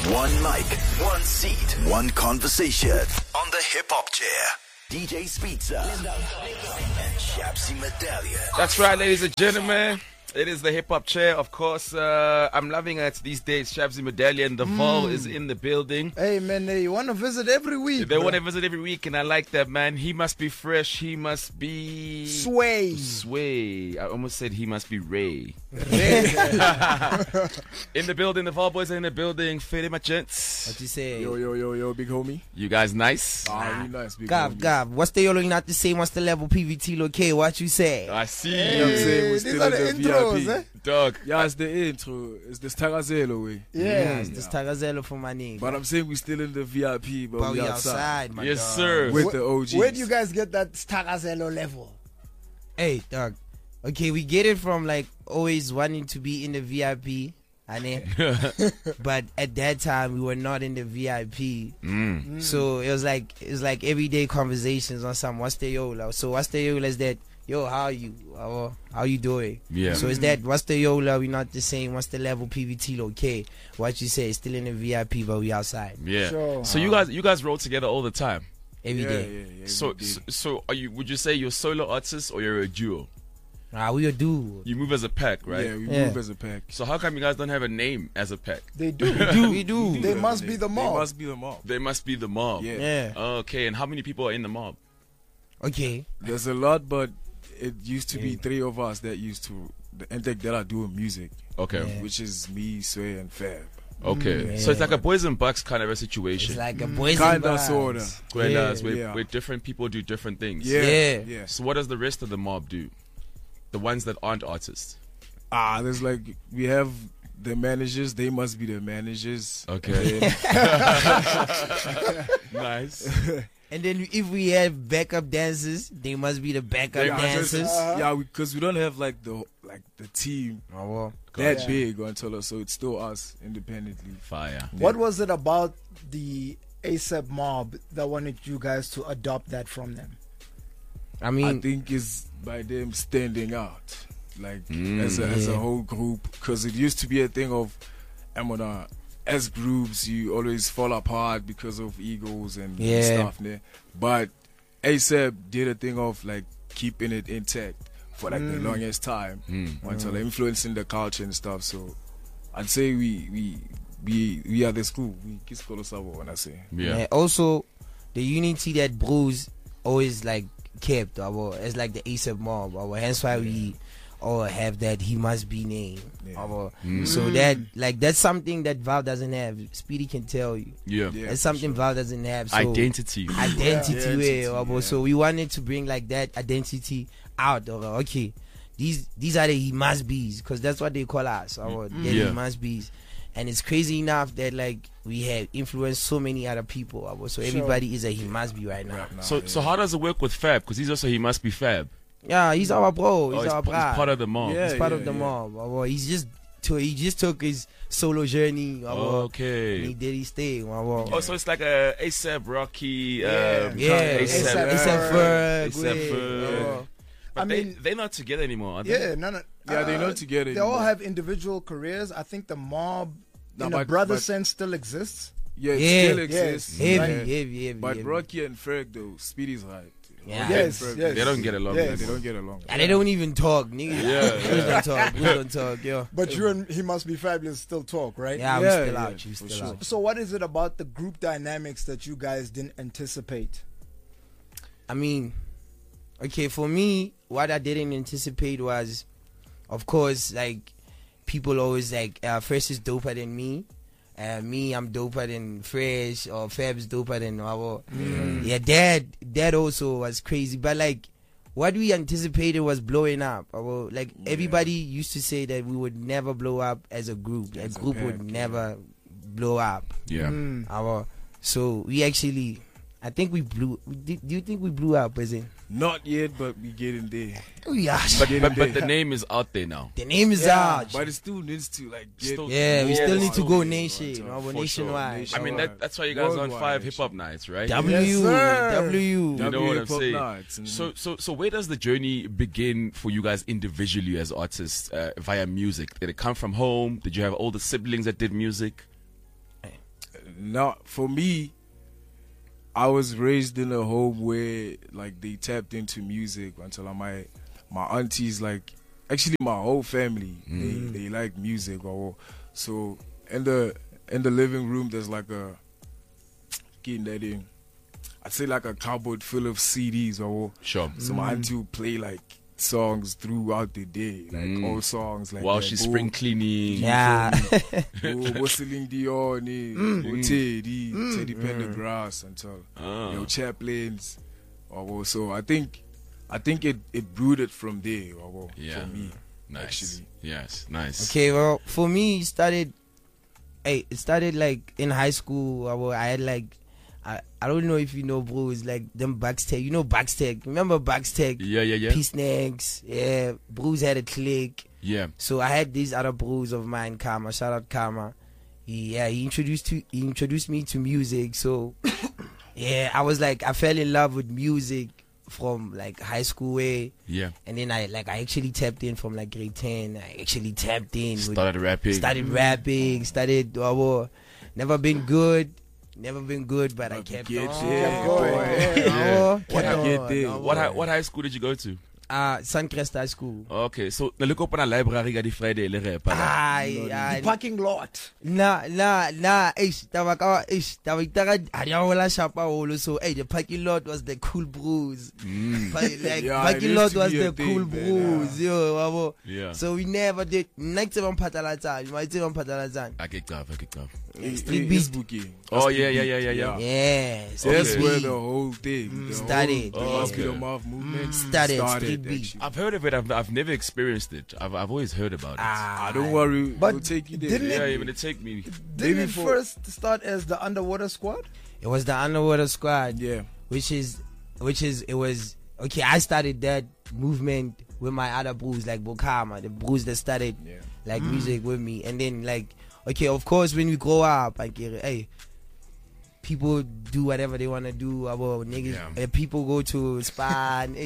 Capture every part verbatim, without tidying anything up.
One mic, one seat, one conversation on the Hip Hop Chair. D J Spitza and Shabzy Medallion. That's right, ladies and gentlemen. It is the Hip Hop Chair, of course. Uh, I'm loving it these days. Shabzy Medallion, the Vol mm. is in the building. Hey, man, they want to visit every week. They want to visit every week, and I like that, man. He must be fresh. He must be... Sway. Sway. I almost said he must be Ray. In the building, the Vol boys are in the building. Fede, my gents. What you say? Yo, yo, yo, yo, big homie. You guys nice? Ah, we nice, big Gav, homie. Gav, what's the yolo not the same? What's the level P V T located? What you say? I see. You know what I'm saying? We're These still are in the the intros, V I P. eh? Dog. Yeah, it's the intro. It's the Stagazelo way. Yeah. Yes, this Tagazello for my name. But I'm saying we still in the V I P, but, But we we outside. outside, my Yes, dog. sir. With the O Gs. Where do you guys get that Stagazelo level? Hey, dog. Okay, we get it from like always wanting to be in the V I P. But at that time we were not in the V I P. Mm. So it was like it was like everyday conversations on some what's the yola. So what's the yola is that yo, how you how, how you doing? Yeah. So is that what's the yola? We not the same. What's the level P V T okay? What you say? Still in the V I P, but we outside Yeah. Sure. So you guys, you guys roll together all the time. every yeah, day. yeah, yeah. So, we so, did. so are you? Would you say you're a solo artist or you're a duo? Ah, we a do. You move as a pack, right? Yeah, we Yeah. move as a pack. So how come you guys don't have a name as a pack? They do. We do. They must be the They mob. must be the mob. They must be the mob. Yeah. Yeah. Okay, and how many people are in the mob? Okay. There's a lot, but it used to be Yeah. three of us that used to, and that that are doing music, Okay. Yeah. which is me, Sway, and Fab. Okay. Mm, So it's yeah. like a boys and bucks kind of a situation. It's like a boys and Kinda, vibes. sorta. where, Yeah. does- where, Yeah. where different people do different things. Yeah, Yeah. yeah. So what does the rest of the mob do? The ones that aren't artists. Ah, there's like we have the managers. They must be the managers. Okay. And Nice. And then if we have backup dancers, they must be the backup They must- dancers. yeah, because we, don't have like the like the team Oh, well. that Gotcha. big until us, so it's still us independently. Fire. What was it about the ASAP mob that wanted you guys to adopt that from them? I I mean, think it's by them standing out, like Mm. as a as a Yeah. whole group, because it used to be a thing of, I'm gonna. As groups, you always fall apart because of egos and, and Yeah. stuff. Né? But ASAP did a thing of like keeping it intact for like the longest time Mm. until influencing the culture and stuff. So I'd say we we we we are the school. We kiss Kolosabo when I say. Yeah. yeah, also the unity that Bruce always like kept, our it's like the ASAP mob. Our hence why we all have that he must be name. Yeah. Our, Mm. So that like that's something that Val doesn't have. Speedy can tell you. Yeah. Yeah, It's something Val doesn't have. So Identity. identity, Yeah. way, Identity, Abo. yeah. So we wanted to bring like that identity out. Or, okay, these these are the he must be's because that's what they call us. Our the Yeah. he must be's, and it's crazy enough that like we have influenced so many other people. Abo. So everybody is a he must be right now. Right now, So yeah. so how does it work with Fab? Because he's also he must be Fab. Yeah, he's our bro. Oh, He's he's, our he's bro. part of the mob. Yeah. He's part of the mob. Abo. He's just to, he just took his solo journey. Abo. And he Okay. did his thing. Abo. Oh, so it's like a ASAP Rocky. Yeah. Um, Yeah, ASAP. A$AP ASAP Ferg, A$AP way. Ferg. Abo. But I they, mean- they're not together anymore, are they? Yeah, no, no. Yeah, they're uh, not together They all anymore. have individual careers. I think the mob, No, in a but- brother but- sense, still exists. Yeah, it Yeah. still exists. Yes. Heavy, right? heavy, heavy. But heavy. Rocky and Ferg though, Speedy's right. Yeah. Rocky Yes, and Ferg, yes. They don't get along. Yes. They anymore. don't get along. And they don't even talk, nigga. Yeah, Please don't talk. Please don't talk, yo. But you and he must be fabulous. Still talk, right? Yeah, we Yeah, still yeah, out. You for still sure. out. So what is it about the group dynamics that you guys didn't anticipate? I mean, okay, for me, what I didn't anticipate was, of course, like, people always like, uh, Fresh is doper than me. Uh, me, I'm doper than Fresh, or Fab's doper than our. Yeah, that, that also was crazy. But, like, what we anticipated was blowing up. Our, like, everybody used to say that we would never blow up as a group. As a a group pack, would yeah. never blow up. Yeah. Our, so we actually, I think we blew. Do, do you think we blew up? Is it? Not yet, but we getting there. Oh yeah. But, Get but, it but there. the name is out there now. The name is Yeah, out. But it still needs to like get Still- Yeah, we Yeah, still need to still go need nation, to, our for nationwide. sure. I mean, that, that's why you guys are on Worldwide, five hip actually. hop nights, right? W, Yes, sir. W. You know W what I'm hip hop saying? nights and- So, so, so, where does the journey begin for you guys individually as artists uh, via music? Did it come from home? Did you have older siblings that did music? not for me. I was raised in a home where like they tapped into music until my my aunties like actually my whole family Mm. they they like music or so in the in the living room there's like a getting that in I'd say like a cupboard full of C Ds or Sure. so my auntie will play like songs throughout the day like Mm. old songs like While that. she's Bo- spring cleaning. Yeah. Bo- Bo Celine Dion, eh, Bo Teddy, Teddy Pendergrass, until Ah. you know, Chaplins. Or so I think, I think it it brooded from there. Or Yeah. for me, Nice. actually. Yes. Nice. Okay, well, for me, it started. Hey, it started like in high school. I, wa- I had like, I, I don't know if you know, bro. It's like them Baxtech. You know Baxtech. Remember Baxtech? Yeah. Yeah. Yeah. Peace Snacks. Yeah, bros had a clique. Yeah. So I had these other bros of mine, Karma. Shout out Karma. He, yeah, he introduced to he introduced me to music. So yeah, I was like, I fell in love with music from like high school way. Yeah. And then I like I actually tapped in from like grade ten. I actually tapped in. with- Started rapping. started rapping. Started. Uh, well, never been good. Never been good, but I kept get on. there, Kept going, boy. yeah. Oh, What kept hap- on, get there. oh, What boy. hi- what high school did you go to? Uh, Suncrest High School. Okay, so na look up on a library ka di Friday le rap. Ay, ay, Parking lot. Nah, nah, nah. Ish, taba ka, ish, taba itaka, hadiya wala shapa holo. So, hey, the parking lot was the cool brews. Mm. Pa- like, Yeah, parking it lot used to was be a the thing, cool man, brews. Yo, wabo. Yeah. So we never did. Next time patalatan, you might say on patalatan. I get tough, I get tough. It- Street it- beat. it's booking. Oh, Street yeah, yeah, beat, yeah, yeah, yeah. Yeah, That's street where beat. the whole thing the started. Whole, the Oh, Must Be the okay. Mouth movement Started, started. street beat. actually. I've heard of it. I've, I've never experienced it. I've, I've always heard about it. Ah, Ah, don't worry, But we'll take you there. didn't yeah, it- even it take me. Didn't Maybe it for- first start as the Underwater Squad? It was the Underwater Squad. Yeah. which is which is it was okay. I started that movement with my other bros like Bokama, the bros that started Yeah. like music with me, and then like okay, of course when we grow up, like hey, people do whatever they want to do. Our niggas, Yeah. uh, people go to spa and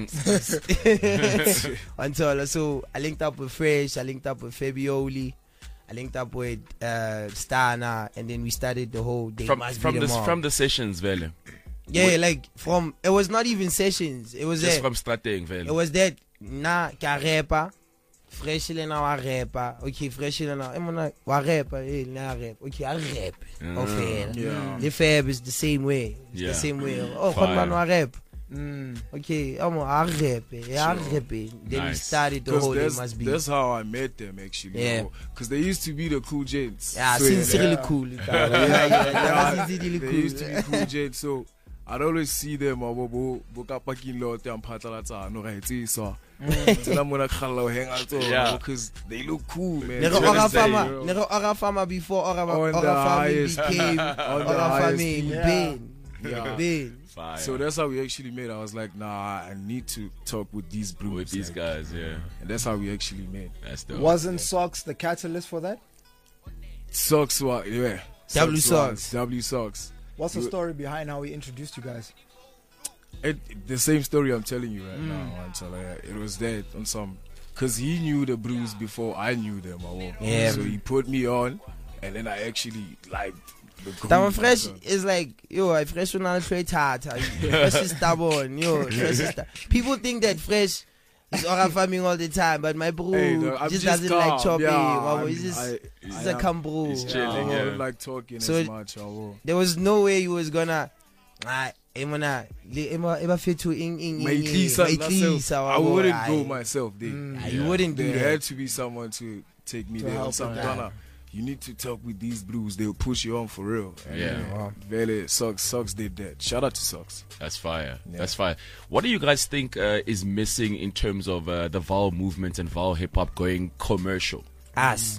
ish. Until so I linked up with Fresh, I linked up with Fabioli. I linked up with uh, Stana, and then we started the whole day. From Must Be from the the Mob. from the sessions, Vele. Yeah, like from it was not even sessions. It was Just that. from starting, It Vele. was that. Na ka rapper, fresh le na wa rapper. Okay, fresh le na. Emona wa rapper. Eh, na rap. Okay, I rap. Ah, Okay. yeah. The Fab is the same way. It's Yeah. the same way. Oh, Fire. come on, wa rap. Mm. Okay, I'm a rap. Yeah, Sure. rap. Then we Nice. started the Because whole. It that's, must be. that's how I met them actually. Yeah. Because they used to be the cool gents. Yeah, So, sincerely yeah. cool. yeah, Yeah, yeah, yeah, sincerely they cool. used to be cool gents. So I'd always see them abo bo bo ka parking lot and phatlalatsa no right so. Tsena mona khalla hang out Yeah. because they look cool, man. Nero Twenty Ora say, Farmer, bro. Nero Ora Farmer before Ora On the Ora Farmer highest- became on the Ora highest Farmer peak. Ben. Yeah. Ben. Fire. So that's how we actually met. I was like, nah, I need to talk with these blues. with these like, guys, yeah. And that's how we actually met. That's dope. Wasn't Socks the catalyst for that? Socks were, yeah. W was- Socks. W Socks. What's the You- story behind how we introduced you guys? It, the same story I'm telling you right Mm. now. Until uh, it was that on some, cause he knew the blues before I knew them. I won't. Yeah. So he put me on, and then I actually liked the groove. Tama Fresh So- is like, yo, I Fresh on straight hard. Fresh is stubborn, yo. Fresh is stu- People think that Fresh is Ora farming all the time, but my bro Hey, no, I'm just, just doesn't like calm. chopping. Yeah, Wow, I'm- he's just, I- he's I a am- come bro. He's I chilling, don't yeah. like talking So as it- much. I won't. There was no way he was gonna. Ah, emona, le ema eba fethu in in My in. Itlisa, Itlisa, myself, I wabo, wouldn't aye. go myself there. Ah, You wouldn't do There that. had to be someone to take me To there. help Some with Donna, you need to talk with these blues. They'll push you on for real. And, Yeah. uh, Vele Socks Socks did that. Shout out to Socks. That's fire. Yeah. That's fire. What do you guys think uh, is missing in terms of uh, the Val movement and Val hip hop going commercial? Us,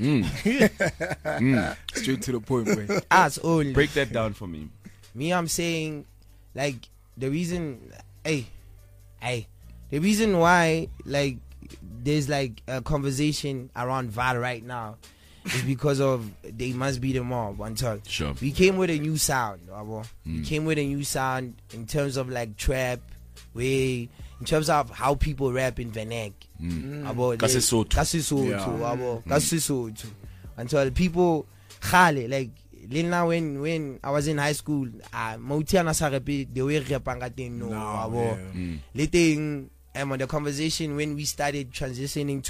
Straight to the point, man. us only. Break that down for me. Me, I'm saying, like, the reason, hey, hey, the reason why, like, there's like a conversation around Val right now is because of they must be the mob. Until Sure. we came with a new sound, abo. We came with a new sound in terms of like trap, way, in terms of how people rap in Venek. Abo, Ka they- Sesotho. Ka Sesotho, Yeah. abo, Ka Sesotho. Until people, khale, like le now when when I was in high school, ah Motiana sa repeat the way repang ka teng no Nah, wabo. yeah. Le teng um, on the conversation when we started transitioning